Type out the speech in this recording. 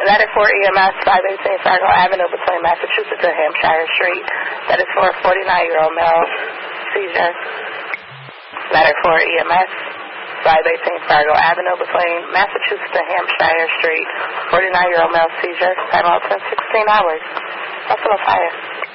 That is for EMS 518 Fargo Avenue between Massachusetts and Hampshire Street. That is for a 49-year-old male seizure. That is for EMS 518 Fargo Avenue between Massachusetts and Hampshire Street. 49-year-old male seizure. Time out since 16 hours. Hospital fire.